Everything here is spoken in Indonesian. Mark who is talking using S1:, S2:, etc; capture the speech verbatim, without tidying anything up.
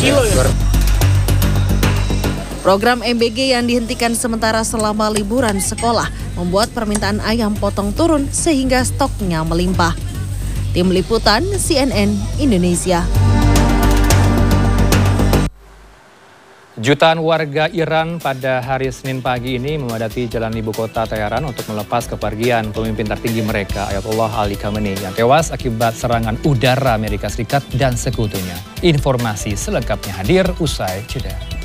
S1: kilo ya.
S2: Program M B G yang dihentikan sementara selama liburan sekolah membuat permintaan ayam potong turun sehingga stoknya melimpah. Tim Liputan C N N Indonesia.
S3: Jutaan warga Iran pada hari Senin pagi ini memadati jalan ibu kota Teheran untuk melepas kepergian pemimpin tertinggi mereka, Ayatollah Ali Khamenei, yang tewas akibat serangan udara Amerika Serikat dan sekutunya. Informasi selengkapnya hadir usai jeda.